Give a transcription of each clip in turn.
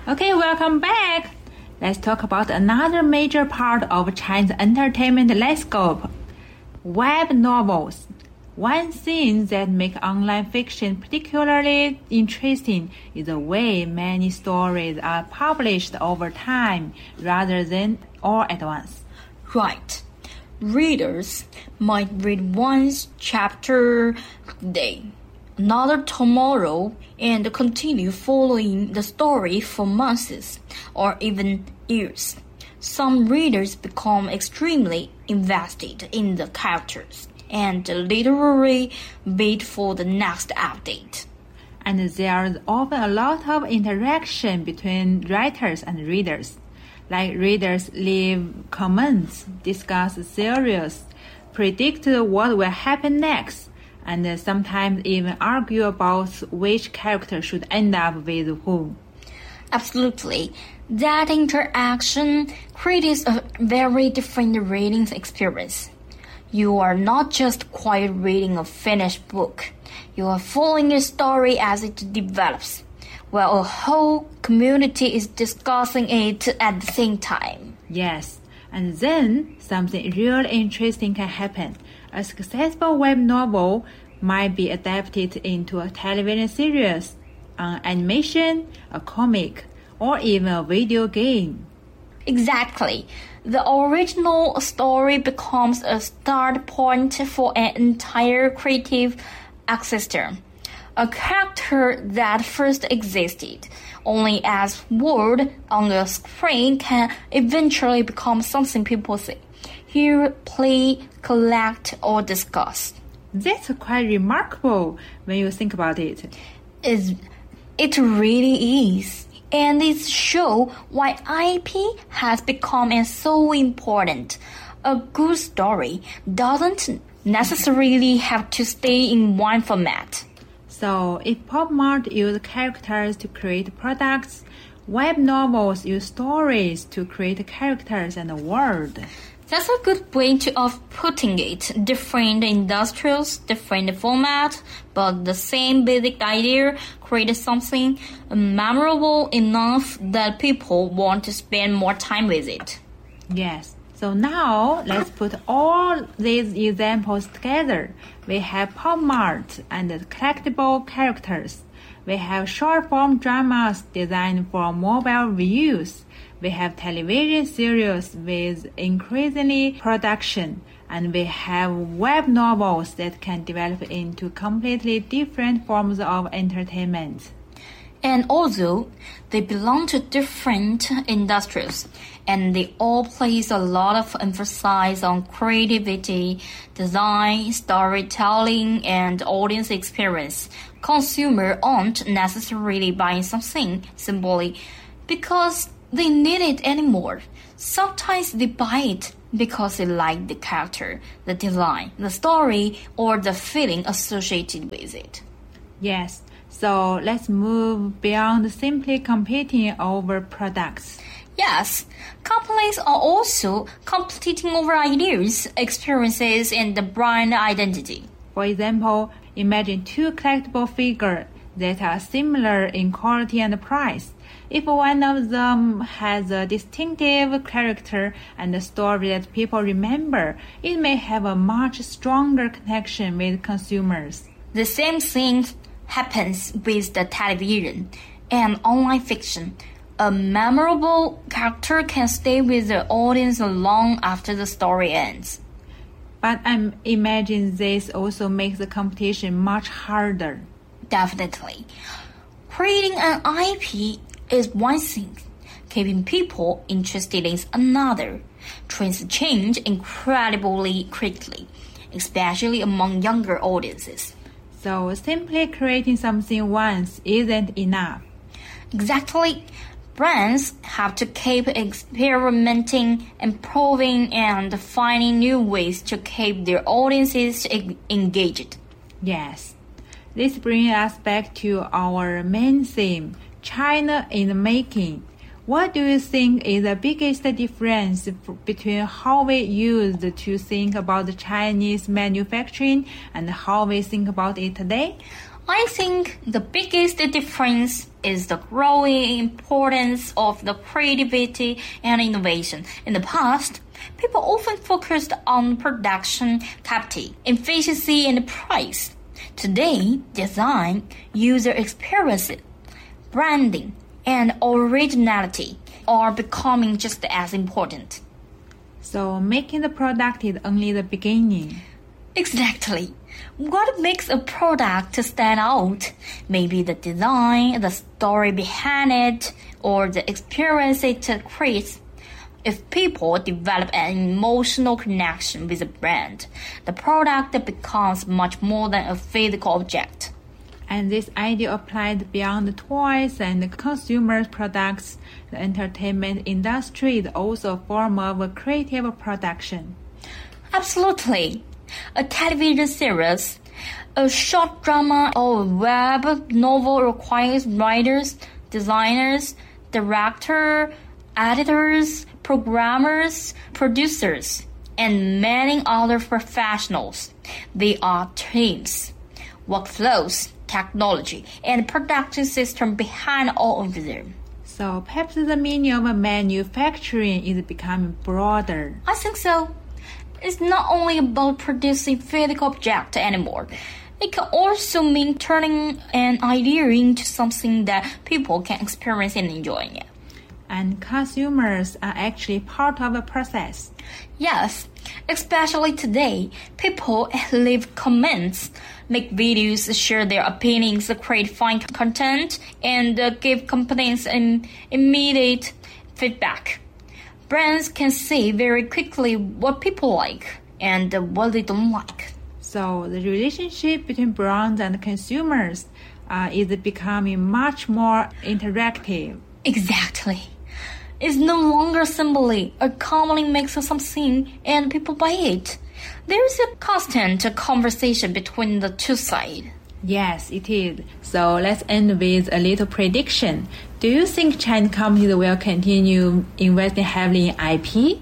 Okay, welcome back. Let's talk about another major part of China's entertainment landscape, web novels. One thing that makes online fiction particularly interesting is the way many stories are published over time rather than all at once. Right. Readers might read one chapter today, another tomorrow, and continue following the story for months or even years. Some readers become extremely invested in the characters and literally wait for the next update. And there's often a lot of interaction between writers and readers. Like readers leave comments, discuss theories, predict what will happen next, and sometimes even argue about which character should end up with whom. Absolutely. That interaction creates a very different reading experience. You are not just quiet reading a finished book. You are following the story as it develops, while a whole community is discussing it at the same time. Yes, and then something really interesting can happen. A successful web novel might be adapted into a television series, an animation, a comic, or even a video game. Exactly. The original story becomes a start point for an entire creative ecosystem. A character that first existed only as word on the screen can eventually become something people see, hear, play, collect, or discuss. That's quite remarkable when you think about it. It really is. And it shows why IP has become so important. A good story doesn't necessarily have to stay in one format. So, if Pop Mart uses characters to create products, web novels use stories to create characters and a world. That's a good way of putting it. Different industries, different format, but the same basic idea, create something memorable enough that people want to spend more time with it. Yes. So now let's put all these examples together. We have Pop Mart and collectible characters. We have short-form dramas designed for mobile views. We have television series with increasingly production, and we have web novels that can develop into completely different forms of entertainment. And although they belong to different industries, and they all place a lot of emphasis on creativity, design, storytelling, and audience experience, consumers aren't necessarily buying something simply because they need it anymore. Sometimes they buy it because they like the character, the design, the story, or the feeling associated with it. Yes, so let's move beyond simply competing over products. Yes, companies are also competing over ideas, experiences, and the brand identity. For example, imagine two collectible figures that are similar in quality and price. If one of them has a distinctive character and a story that people remember, it may have a much stronger connection with consumers. The same thing happens with the television and online fiction. A memorable character can stay with the audience long after the story ends. But I imagine this also makes the competition much harder. Definitely. Creating an IP is one thing. Keeping people interested is another. Trends change incredibly quickly, especially among younger audiences. So simply creating something once isn't enough. Exactly. Brands have to keep experimenting, improving, and finding new ways to keep their audiences engaged. Yes. This brings us back to our main theme, China in the making. What do you think is the biggest difference between how we used to think about Chinese manufacturing and how we think about it today? I think the biggest difference is the growing importance of the creativity and innovation. In the past, people often focused on production capacity, efficiency, and price. Today, design, user experience, branding, and originality are becoming just as important. So making the product is only the beginning. Exactly. What makes a product stand out? Maybe the design, the story behind it, or the experience it creates. If people develop an emotional connection with a brand, the product becomes much more than a physical object. And this idea applies beyond toys and consumer products. The entertainment industry is also a form of creative production. Absolutely. A television series, a short drama, or a web novel requires writers, designers, directors, editors, programmers, producers, and many other professionals. They are teams, workflows, technology, and production system behind all of them. So perhaps the meaning of manufacturing is becoming broader. I think so. It's not only about producing physical objects anymore. It can also mean turning an idea into something that people can experience and enjoy. And consumers are actually part of the process. Yes, especially today, people leave comments, make videos, share their opinions, create fun content, and give companies immediate feedback. Brands can see very quickly what people like and what they don't like. So the relationship between brands and consumers is becoming much more interactive. Exactly. It's no longer simply a company makes something and people buy it. There is a constant conversation between the two sides. Yes, it is. So let's end with a little prediction. Do you think Chinese companies will continue investing heavily in IP?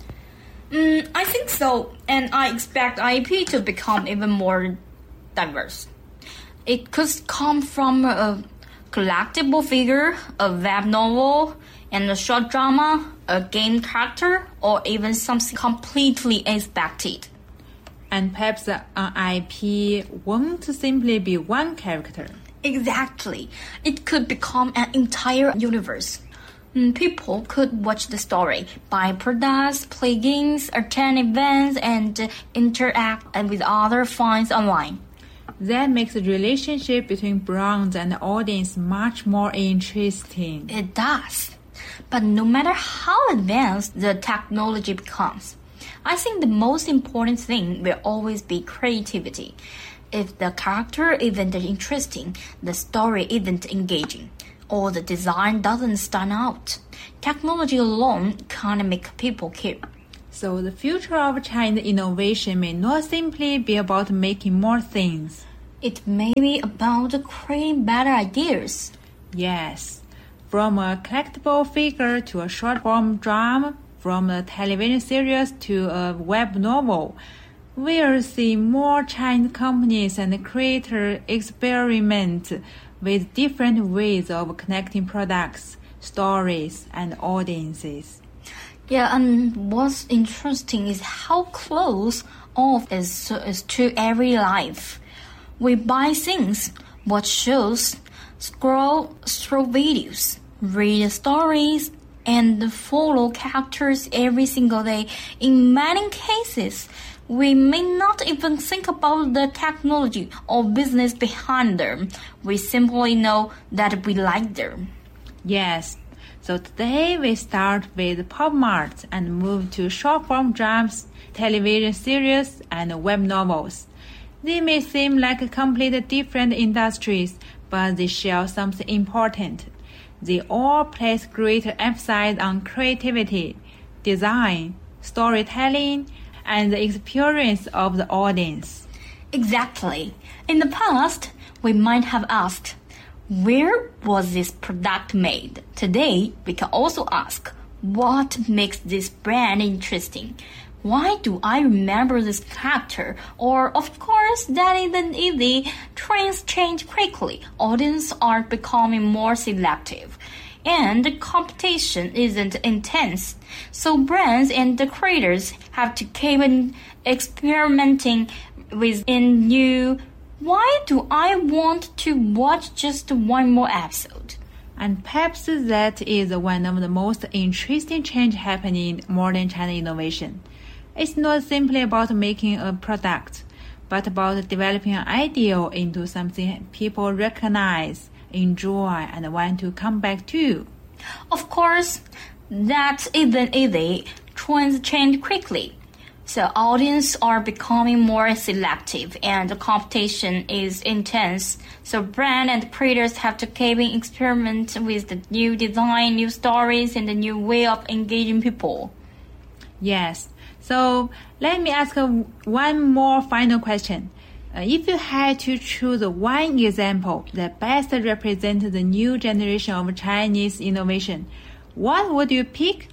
I think so, and I expect IP to become even more diverse. It could come from a collectible figure, a web novel, and a short drama, a game character, or even something completely unexpected. And perhaps an IP won't simply be one character. Exactly. It could become an entire universe. People could watch the story, buy products, play games, attend events, and interact with other fans online. That makes the relationship between brands and the audience much more interesting. It does. But no matter how advanced the technology becomes, I think the most important thing will always be creativity. If the character isn't interesting, the story isn't engaging, or the design doesn't stand out, technology alone can't make people care. So the future of Chinese innovation may not simply be about making more things. It may be about creating better ideas. Yes, from a collectible figure to a short-form drama, from a television series to a web novel, we'll see more Chinese companies and creators experiment with different ways of connecting products, stories, and audiences. Yeah, and what's interesting is how close all of this is to everyday life. We buy things, watch shows, scroll through videos, read stories, and follow characters every single day. In many cases, we may not even think about the technology or business behind them. We simply know that we like them. Yes. So today we start with Pop Mart and move to short-form dramas, television series, and web novels. They may seem like completely different industries, but they share something important. They all place greater emphasis on creativity, design, storytelling, and the experience of the audience. Exactly. In the past, we might have asked, where was this product made? Today, we can also ask, what makes this brand interesting? why do I remember this character? Or, of course, that isn't easy. Trends change quickly. Audiences are becoming more selective. And the competition isn't intense. So brands and the creators have to keep experimenting within new. Why do I want to watch just one more episode? And perhaps that is one of the most interesting changes happening in modern China innovation. It's not simply about making a product, but about developing an idea into something people recognize, enjoy, and want to come back to. Of course, that isn't easy. Trends change quickly. So audiences are becoming more selective and the competition is intense. So brand and creators have to keep experiment with the new design, new stories, and the new way of engaging people. Yes. So let me ask one more final question. If you had to choose one example that best represents the new generation of Chinese innovation, what would you pick?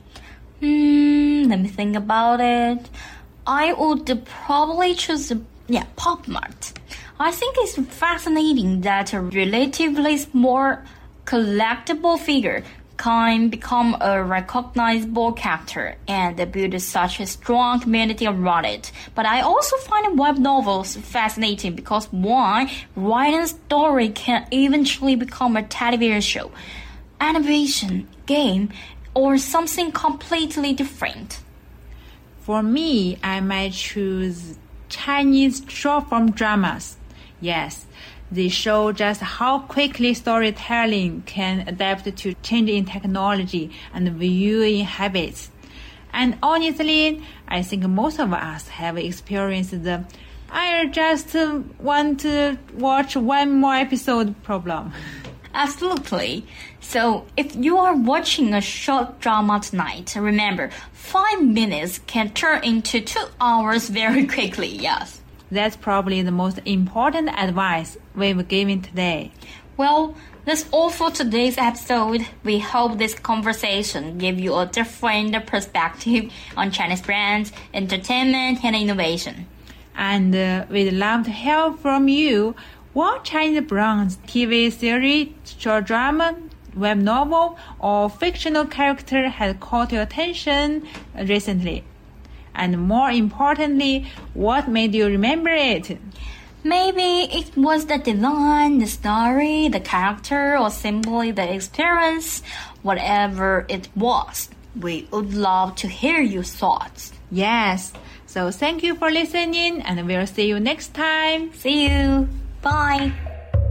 Let me think about it. I would probably choose Pop Mart. I think it's fascinating that a relatively small collectible figure can become a recognizable character and build such a strong community around it. But I also find web novels fascinating because one written story can eventually become a television show, animation, game, or something completely different. For me, I might choose Chinese short-form dramas. Yes, they show just how quickly storytelling can adapt to changing technology and viewing habits. And honestly, I think most of us have experienced the I just want to watch one more episode problem. Absolutely. So, if you are watching a short drama tonight, remember, 5 minutes can turn into 2 hours very quickly, yes. That's probably the most important advice we've given today. Well, that's all for today's episode. We hope this conversation gave you a different perspective on Chinese brands, entertainment, and innovation. And we'd love to hear from you. What Chinese brands, TV series, short drama, web novel, or fictional character has caught your attention recently? And more importantly, what made you remember it? Maybe it was the design, the story, the character, or simply the experience. Whatever it was, we would love to hear your thoughts. Yes. So thank you for listening, and we'll see you next time. See you. Bye.